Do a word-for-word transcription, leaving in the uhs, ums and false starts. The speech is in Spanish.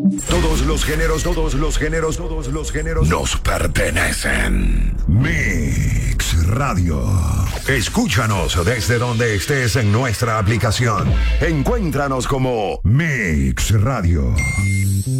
Todos los géneros, todos los géneros, todos los géneros nos pertenecen. Mix Radio. Escúchanos desde donde estés en nuestra aplicación. Encuéntranos como Mix Radio.